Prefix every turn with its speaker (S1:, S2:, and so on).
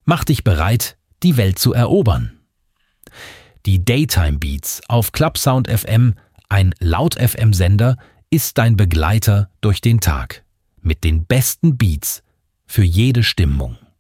S1: Mach dich bereit, die Welt zu erobern. Die Daytime Beats auf Clubsound FM, ein Laut-FM-Sender, ist dein Begleiter durch den Tag. Mit den besten Beats für jede Stimmung.